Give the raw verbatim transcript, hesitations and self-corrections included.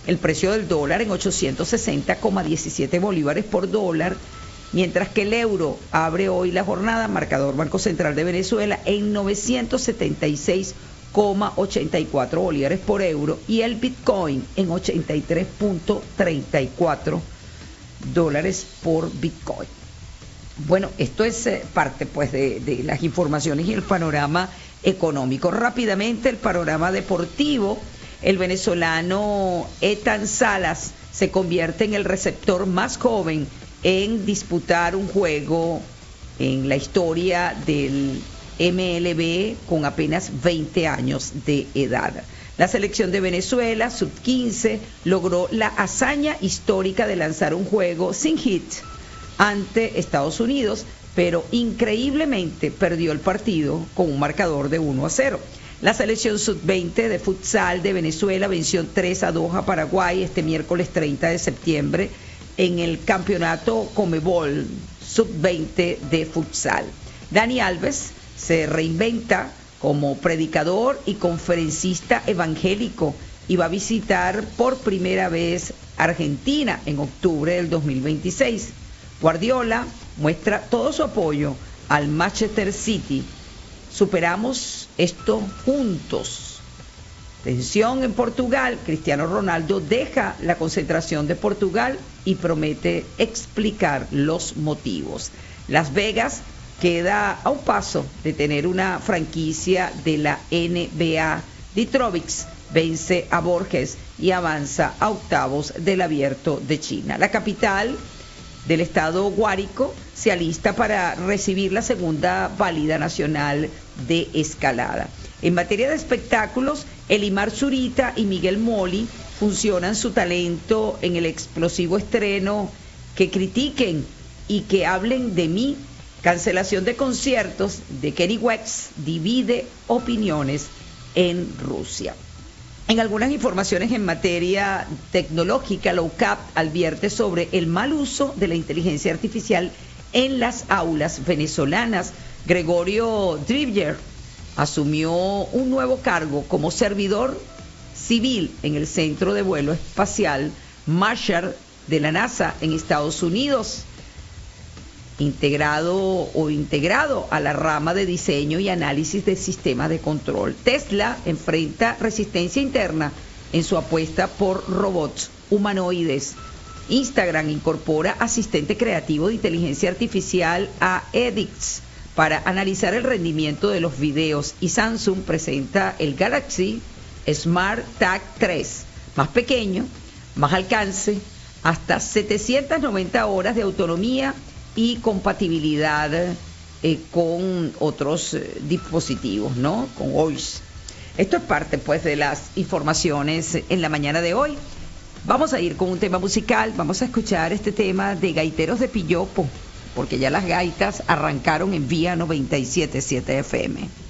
el precio del dólar en ochocientos sesenta coma diecisiete bolívares por dólar, mientras que el euro abre hoy la jornada, marcador Banco Central de Venezuela, en novecientos setenta y seis coma ochenta y cuatro bolívares por euro, y el Bitcoin en ochenta y tres punto treinta y cuatro dólares por Bitcoin. Bueno, esto es eh, parte pues de, de las informaciones y el panorama económico. Rápidamente el panorama deportivo. El venezolano Ethan Salas se convierte en el receptor más joven en disputar un juego en la historia del M L B con apenas veinte años de edad. La selección de Venezuela, sub quince, logró la hazaña histórica de lanzar un juego sin hit ante Estados Unidos, pero increíblemente perdió el partido con un marcador de uno a cero. La selección sub veinte de futsal de Venezuela venció tres a dos a Paraguay este miércoles treinta de septiembre en el campeonato Conmebol sub veinte de futsal. Dani Alves se reinventa como predicador y conferencista evangélico y va a visitar por primera vez Argentina en octubre del dos mil veintiséis. Guardiola muestra todo su apoyo al Manchester City. Superamos esto juntos. Tensión en Portugal. Cristiano Ronaldo deja la concentración de Portugal y promete explicar los motivos. Las Vegas queda a un paso de tener una franquicia de la N B A. Detroit vence a Borges y avanza a octavos del Abierto de China. La capital del estado Guárico se alista para recibir la segunda válida nacional de escalada. En materia de espectáculos, Elimar Zurita y Miguel Moli funcionan su talento en el explosivo estreno Que critiquen y que hablen de mí. Cancelación de conciertos de Kenny West divide opiniones en Rusia. En algunas informaciones en materia tecnológica, la U C A P advierte sobre el mal uso de la inteligencia artificial en las aulas venezolanas. Gregorio Dribger asumió un nuevo cargo como servidor civil en el Centro de Vuelo Espacial Marshall de la NASA en Estados Unidos, integrado o integrado a la rama de diseño y análisis de sistemas de control. Tesla enfrenta resistencia interna en su apuesta por robots humanoides. Instagram incorpora asistente creativo de inteligencia artificial a Edix para analizar el rendimiento de los videos, y Samsung presenta el Galaxy Smart Tag tres, más pequeño, más alcance, hasta setecientas noventa horas de autonomía y compatibilidad eh, con otros eh, dispositivos, ¿no? Con O I S. Esto es parte, pues, de las informaciones en la mañana de hoy. Vamos a ir con un tema musical. Vamos a escuchar este tema de Gaiteros de Pillopo, porque ya las gaitas arrancaron en Vía noventa y siete punto siete F M.